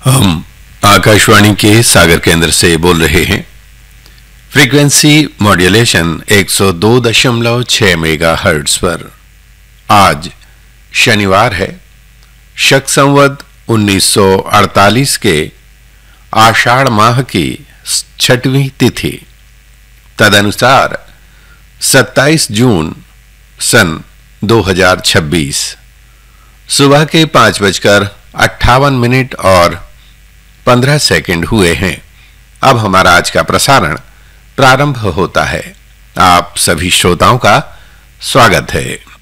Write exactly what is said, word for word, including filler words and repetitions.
हम आकाशवाणी के सागर केंद्र से बोल रहे हैं। फ्रीक्वेंसी मॉड्यूलेशन एक सौ दो दशमलव छह मेगाहर्ट्ज पर। आज शनिवार है, शक संवत उन्नीस सौ अड़तालीस के आषाढ़ माह की छठवीं तिथि, तदनुसार सत्ताईस जून सन दो हजार छब्बीस। सुबह के पांच बजकर अट्ठावन मिनट और पंद्रह सेकंड हुए हैं। अब हमारा आज का प्रसारण प्रारंभ होता है। आप सभी श्रोताओं का स्वागत है।